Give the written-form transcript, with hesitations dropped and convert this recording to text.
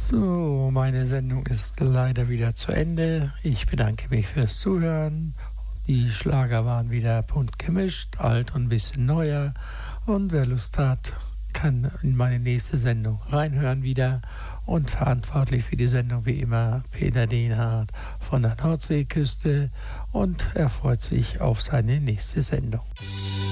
So, meine Sendung ist leider wieder zu Ende. Ich bedanke mich fürs Zuhören. Die Schlager waren wieder bunt gemischt, alt und ein bisschen neuer. Und wer Lust hat, kann in meine nächste Sendung reinhören wieder. Und verantwortlich für die Sendung wie immer Peter Dehnhardt von der Nordseeküste. Und er freut sich auf seine nächste Sendung.